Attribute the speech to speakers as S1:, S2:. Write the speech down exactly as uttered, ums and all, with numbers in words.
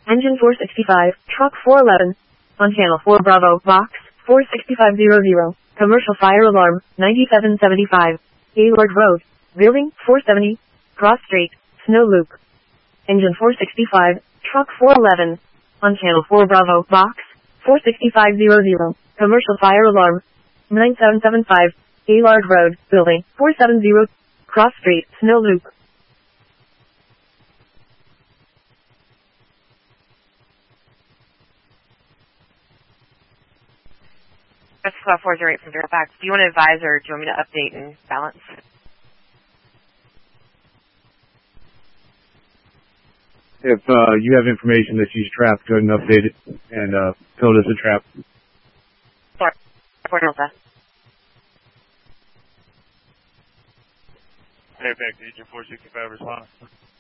S1: Engine four sixty-five, truck four eleven. On channel four Bravo, box four sixty-five hundred. Commercial fire alarm, ninety-seven seventy-five. Gaylord Road, building four seventy. Cross Street, Snow Loop. Engine four sixty-five, truck four eleven. On channel four Bravo, box four sixty-five hundred. Commercial fire alarm, nine seven seven five. Gaylord Road, building four seventy. Cross Street, Snow Loop.
S2: That's about four zero eight from Fairfax. Do you want to advise or do you want me to update and balance?
S3: If uh, you have information that she's trapped, go ahead and update it and uh, code as a trap.
S2: Sorry, Fort Delta.
S4: Fairfax, Agent four sixty-five response.